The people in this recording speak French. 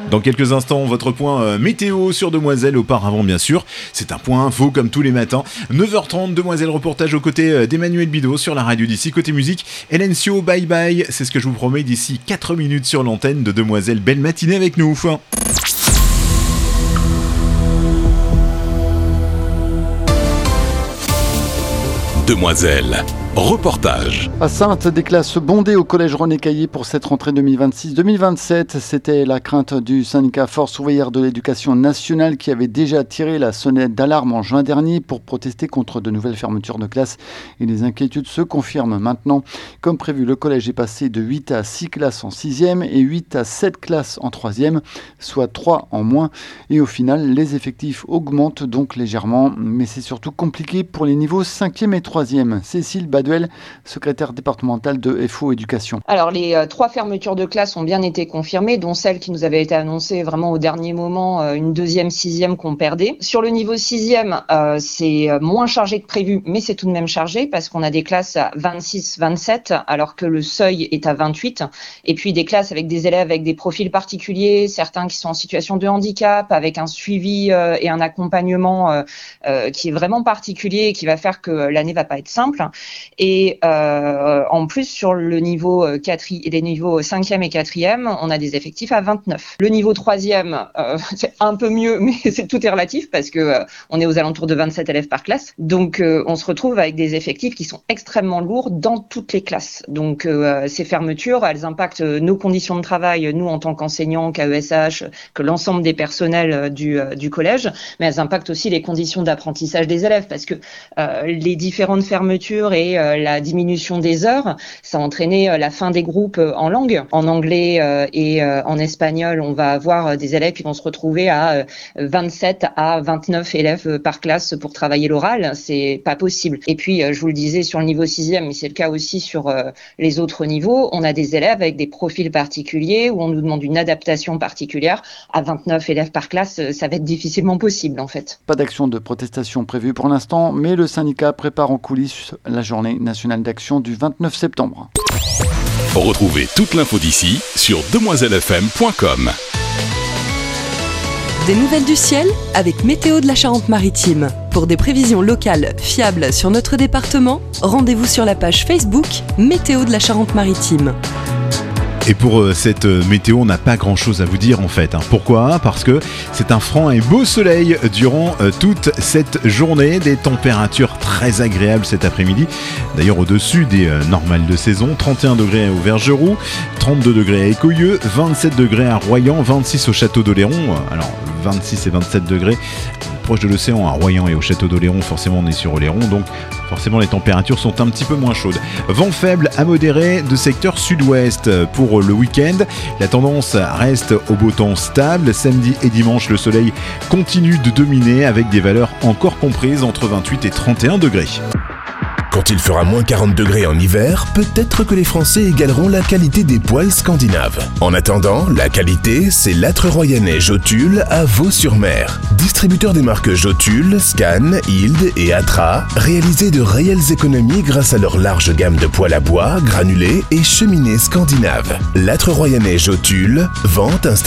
Dans quelques instants, votre point météo sur Demoiselle. Auparavant, bien sûr, c'est un point info comme tous les matins. 9h30, Demoiselle reportage aux côtés d'Emmanuel Bidot sur la radio d'ici. Côté musique, Elencio, bye bye. C'est ce que je vous promets d'ici 4 minutes sur l'antenne de Demoiselle. Belle matinée avec nous. Demoiselle, reportage. À Saintes, des classes bondées au collège René Caillé pour cette rentrée 2026-2027. C'était la crainte du syndicat Force ouvrière de l'éducation nationale qui avait déjà tiré la sonnette d'alarme en juin dernier pour protester contre de nouvelles fermetures de classes. Et les inquiétudes se confirment maintenant. Comme prévu, le collège est passé de 8 à 6 classes en 6e et 8 à 7 classes en 3e, soit 3 en moins. Et au final, les effectifs augmentent donc légèrement, mais c'est surtout compliqué pour les niveaux 5e et 3e. Cécile Baduel, secrétaire départementale de FO Éducation. Alors les 3 fermetures de classes ont bien été confirmées, dont celle qui nous avait été annoncée vraiment au dernier moment, une 2e, 6e qu'on perdait. Sur le niveau 6e, c'est moins chargé que prévu, mais c'est tout de même chargé parce qu'on a des classes à 26, 27, alors que le seuil est à 28. Et puis des classes avec des élèves avec des profils particuliers, certains qui sont en situation de handicap, avec un suivi et un accompagnement qui est vraiment particulier et qui va faire que l'année va pas être simple. Et en plus, sur le niveau les niveaux 5e et 4e, on a des effectifs à 29. Le niveau 3e, c'est un peu mieux, mais tout est relatif parce que on est aux alentours de 27 élèves par classe. Donc, on se retrouve avec des effectifs qui sont extrêmement lourds dans toutes les classes. Donc, ces fermetures, elles impactent nos conditions de travail, nous en tant qu'enseignants, qu'AESH, que l'ensemble des personnels du collège, mais elles impactent aussi les conditions d'apprentissage des élèves parce que les différentes fermetures et la diminution des heures, ça a entraîné la fin des groupes en langue. En anglais et en espagnol, on va avoir des élèves qui vont se retrouver à 27 à 29 élèves par classe pour travailler l'oral. C'est pas possible. Et puis, je vous le disais, sur le niveau 6e, mais c'est le cas aussi sur les autres niveaux, on a des élèves avec des profils particuliers où on nous demande une adaptation particulière. À 29 élèves par classe, ça va être difficilement possible, en fait. Pas d'action de protestation prévue pour l'instant, mais le syndicat prépare en coulisses la journée nationale d'action du 29 septembre. Retrouvez toute l'info d'ici sur demoisellefm.com. Des nouvelles du ciel avec Météo de la Charente-Maritime. Pour des prévisions locales fiables sur notre département, rendez-vous sur la page Facebook Météo de la Charente-Maritime. Et pour cette météo, on n'a pas grand-chose à vous dire en fait. Pourquoi ? Parce que c'est un franc et beau soleil durant toute cette journée. Des températures très agréables cet après-midi. D'ailleurs au-dessus des normales de saison. 31 degrés au Vergeroux, 32 degrés à Écoyeux, 27 degrés à Royan, 26 au Château d'Oléron. Alors 26 et 27 degrés proche de l'océan à Royan et au Château d'Oléron. Forcément on est sur Oléron, donc forcément les températures sont un petit peu moins chaudes. Vent faible à modéré de secteur sud-ouest pour le week-end. La tendance reste au beau temps stable. Samedi et dimanche, le soleil continue de dominer avec des valeurs encore comprises entre 28 et 31 degrés. Quand il fera moins 40 degrés en hiver, peut-être que les Français égaleront la qualité des poêles scandinaves. En attendant, la qualité, c'est l'âtre royannais Jotule à Vaux-sur-Mer. Distributeur des marques Jotule, Scan, Hild et Atra, réalisés de réelles économies grâce à leur large gamme de poêles à bois, granulés et cheminées scandinaves. L'âtre royannais Jotule, vente, installation